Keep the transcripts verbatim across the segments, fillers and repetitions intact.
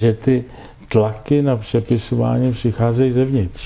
že ty tlaky na přepisování přicházejí zevnitř.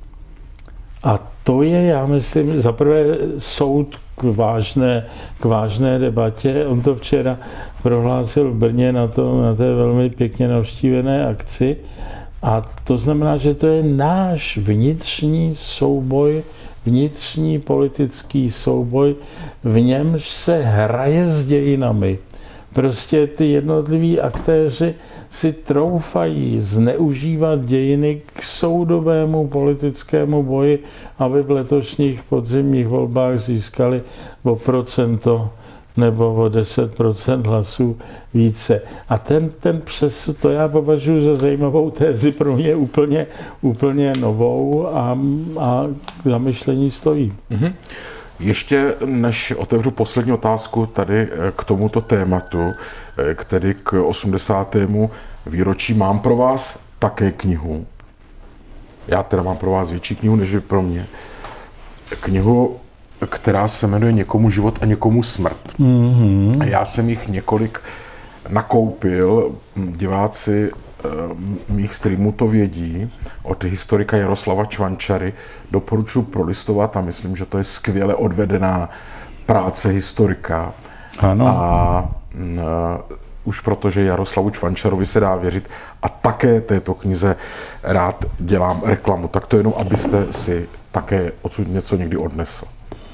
A to je, já myslím, zaprvé soud k vážné, k vážné debatě. On to včera prohlásil v Brně na, to, na té velmi pěkně navštívené akci. A to znamená, že to je náš vnitřní souboj, vnitřní politický souboj, v němž se hraje s dějinami. Prostě ty jednotliví aktéři si troufají zneužívat dějiny k soudovému politickému boji, aby v letošních podzimních volbách získali o procento nebo o deset procent hlasů více. A ten, ten přesud, to já považuji za zajímavou tézi, pro mě úplně, úplně novou a, a zamyšlení stojí. Mm-hmm. Ještě než otevřu poslední otázku tady k tomuto tématu, který k osmdesátému výročí, mám pro vás také knihu. Já teda mám pro vás větší knihu, než je pro mě. Knihu, která se jmenuje Někomu život a někomu smrt. Mm-hmm. Já jsem jich několik nakoupil, diváci mých streamů to vědí, od historika Jaroslava Čvančary. Doporučuji prolistovat a myslím, že to je skvěle odvedená práce historika. Ano. A uh, už protože Jaroslavu Čvančarovi se dá věřit a také této knize rád dělám reklamu, tak to jenom, abyste si také odsud něco někdy odnesl.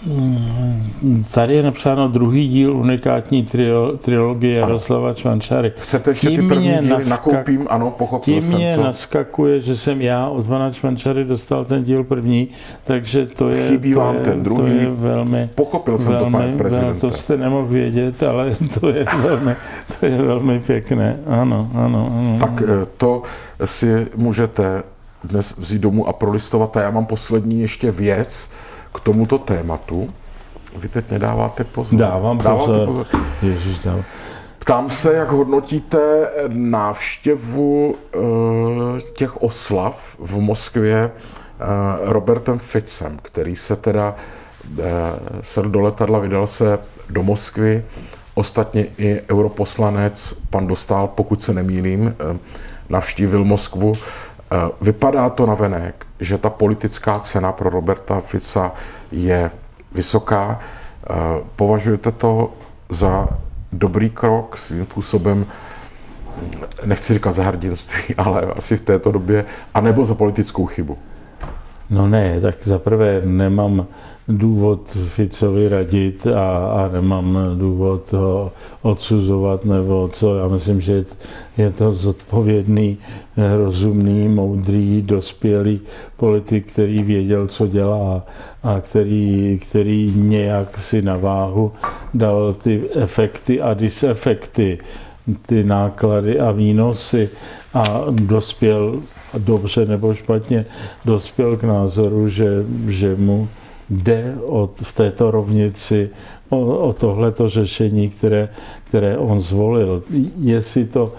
Tady je napsáno druhý díl unikátní trio, trilogie Jaroslava Čvančary. Chcete ještě ty první díly naskak... nakoupím? Ano, pochopil tím jsem to. Tím mě naskakuje, že jsem já od pana Čvančary dostal ten díl první, takže to je, Chybí to vám je, ten druhý. To je velmi, pochopil jsem velmi, to, pane prezidente. Velmi, to jste nemohl vědět, ale to je velmi, to je velmi pěkné. Ano, ano, ano. Tak to si můžete dnes vzít domů a prolistovat. A já mám poslední ještě věc k tomuto tématu. Vy teď nedáváte pozor. Dávám pozor. pozor. Ježiš, dávám. Ptám se, jak hodnotíte návštěvu uh, těch oslav v Moskvě uh, Robertem Ficem, který se teda uh, sedl do letadla, vydal se do Moskvy. Ostatně i europoslanec pan Dostál, pokud se nemýlím, uh, navštívil Moskvu. Uh, vypadá to navenek, že ta politická cena pro Roberta Fica je vysoká. Považujete to za dobrý krok, svým způsobem, nechci říkat za hrdinství, ale asi v této době, anebo za politickou chybu? No ne, tak zaprvé nemám důvod Ficovi radit a, a nemám důvod ho odsuzovat nebo co. Já myslím, že je to zodpovědný, rozumný, moudrý, dospělý politik, který věděl, co dělá a který, který nějak si na váhu dal ty efekty a disefekty, ty náklady a výnosy a dospěl dobře nebo špatně, dospěl k názoru, že, že mu jde o, v této rovnici o, o tohleto řešení, které, které on zvolil. Jestli to,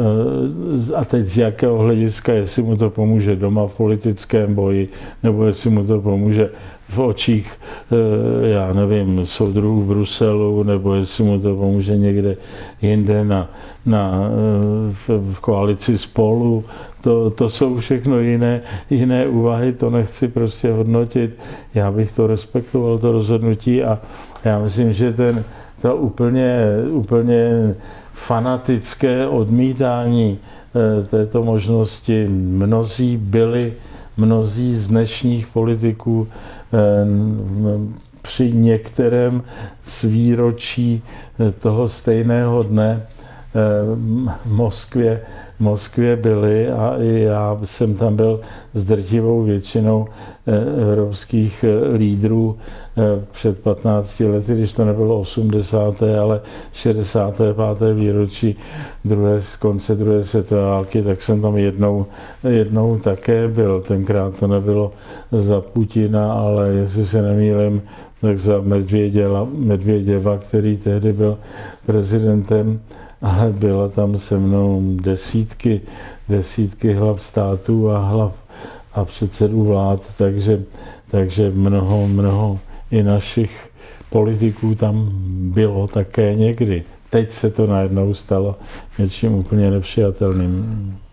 a teď z jakého hlediska, jestli mu to pomůže doma v politickém boji, nebo jestli mu to pomůže v očích, já nevím, soudruhů v Bruselu, nebo jestli mu to pomůže někde jinde na, na, v, v koalici Spolu. To, to jsou všechno jiné, jiné úvahy, to nechci prostě hodnotit. Já bych to respektoval, to rozhodnutí a já myslím, že ten, to úplně, úplně fanatické odmítání této možnosti mnozí byli, mnozí z dnešních politiků při některém z výročí toho stejného dne v Moskvě, v Moskvě byli a i já jsem tam byl s drtivou většinou evropských lídrů před patnácti lety, když to nebylo osmdesáté, ale šedesáté páté výročí druhé, z konce druhé světové války, tak jsem tam jednou, jednou také byl. Tenkrát to nebylo za Putina, ale jestli se nemýlím, tak za Medvěděva, Medvěděva, který tehdy byl prezidentem, ale byla tam se mnou desítky, desítky hlav států a hlav a předsedů vlád, takže, takže mnoho, mnoho i našich politiků tam bylo také někdy. Teď se to najednou stalo něčím úplně nepřijatelným.